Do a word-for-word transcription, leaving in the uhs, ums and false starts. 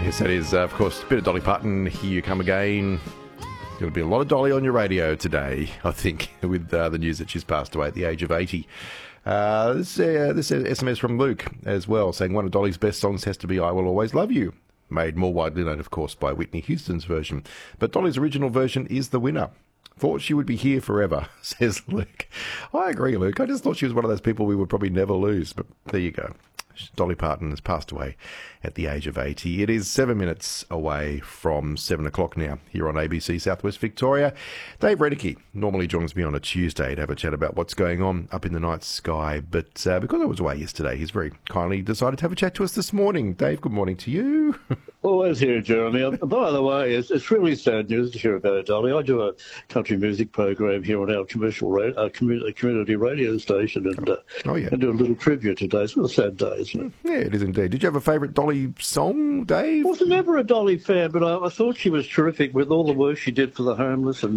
Yes, that is, uh, of course, a bit of Dolly Parton. Here you come again. There's going to be a lot of Dolly on your radio today, I think, with uh, the news that she's passed away at the age of eighty. Uh, this, uh, this S M S from Luke as well, saying one of Dolly's best songs has to be I Will Always Love You. Made more widely known, of course, by Whitney Houston's version. But Dolly's original version is the winner. Thought she would be here forever, says Luke. I agree, Luke. I just thought she was one of those people we would probably never lose. But there you go. Dolly Parton has passed away at the age of eighty. It is seven minutes away from seven o'clock now here on A B C Southwest Victoria. Dave Redicke normally joins me on a Tuesday to have a chat about what's going on up in the night sky. But uh, because I was away yesterday, he's very kindly decided to have a chat to us this morning. Dave, good morning to you. Always here, Jeremy. By the way, it's, it's really sad news to hear about Dolly. I do a country music program here on our commercial ra- uh, community, community radio station and, uh, oh, yeah. and do a little tribute today. It's a sad day, isn't it? Yeah, it is indeed. Did you have a favourite Dolly song, Dave? I was never a Dolly fan, but I, I thought she was terrific with all the work she did for the homeless and